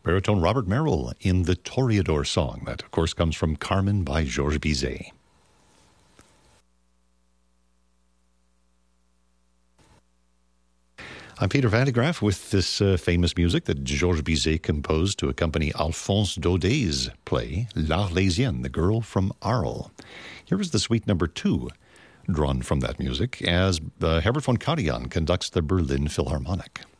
Baritone Robert Merrill in the Toreador song. That, of course, comes from Carmen by Georges Bizet. I'm Peter Van de Graaff with this famous music that Georges Bizet composed to accompany Alphonse Daudet's play L'Arlésienne, The Girl from Arles. Here is the suite number 2, drawn from that music, as Herbert von Karajan conducts the Berlin Philharmonic.